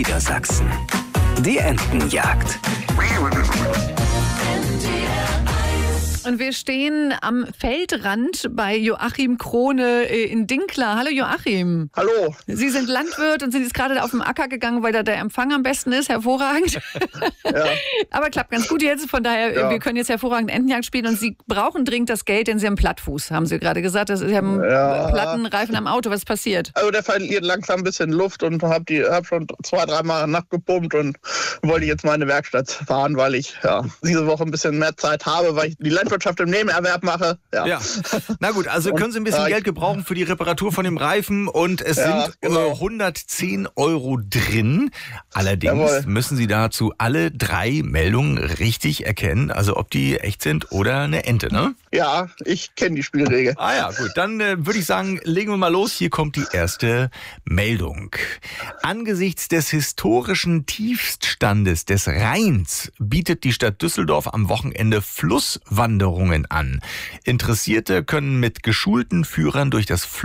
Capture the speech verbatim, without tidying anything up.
Niedersachsen. Die Entenjagd. Und wir stehen am Feldrand bei Joachim Krone in Dinkler. Hallo Joachim. Hallo. Sie sind Landwirt und sind jetzt gerade auf den Acker gegangen, weil da der Empfang am besten ist. Hervorragend. Ja. Aber klappt ganz gut jetzt. Von daher, Ja. wir können jetzt hervorragend Entenjagd spielen. Und Sie brauchen dringend das Geld, denn Sie haben Plattfuß, haben Sie gerade gesagt. Sie haben Ja. Plattenreifen am Auto. Was ist passiert? Also der verliert langsam ein bisschen Luft und habe die hab schon zwei, dreimal nachgepumpt und wollte jetzt mal in eine Werkstatt fahren, weil ich ja diese Woche ein bisschen mehr Zeit habe, weil ich die Landwirtschaft im Nebenerwerb mache. Ja. Ja. Na gut, also können Sie ein bisschen Und, äh, Geld gebrauchen für die Reparatur von dem Reifen und es Ja, sind genau. äh, hundertzehn Euro drin. Allerdings Jawohl. müssen Sie dazu alle drei Meldungen richtig erkennen, also ob die echt sind oder eine Ente, ne? Ja, ich kenne die Spielregel. Ah ja, gut, dann äh, würde ich sagen, legen wir mal los. Hier kommt die erste Meldung. Angesichts des historischen Tiefstandes des Rheins bietet die Stadt Düsseldorf am Wochenende Flusswanderungen an. Interessierte können mit geschulten Führern durch das